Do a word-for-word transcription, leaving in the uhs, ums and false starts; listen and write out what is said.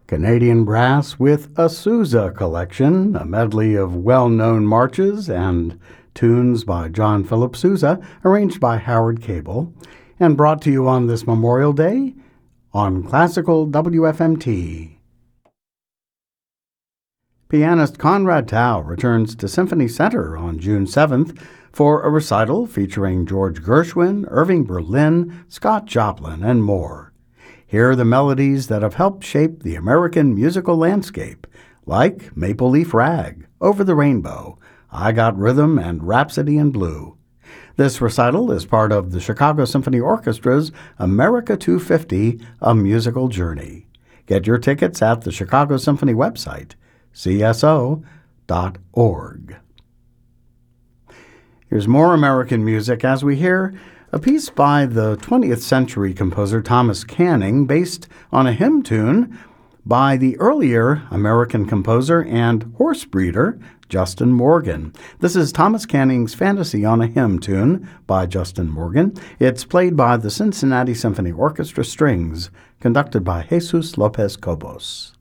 Canadian Brass with a Sousa collection, a medley of well-known marches and tunes by John Philip Sousa, arranged by Howard Cable, and brought to you on this Memorial Day on Classical W F M T. Pianist Conrad Tao returns to Symphony Center on June seventh for a recital featuring George Gershwin, Irving Berlin, Scott Joplin, and more. Hear the melodies that have helped shape the American musical landscape, like Maple Leaf Rag, Over the Rainbow, I Got Rhythm, and Rhapsody in Blue. This recital is part of the Chicago Symphony Orchestra's America two fifty, A Musical Journey. Get your tickets at the Chicago Symphony website, c s o dot org. Here's more American music as we hear a piece by the twentieth century composer Thomas Canning based on a hymn tune by the earlier American composer and horse breeder Justin Morgan. This is Thomas Canning's Fantasy on a Hymn Tune by Justin Morgan. It's played by the Cincinnati Symphony Orchestra Strings, conducted by Jesus Lopez Cobos.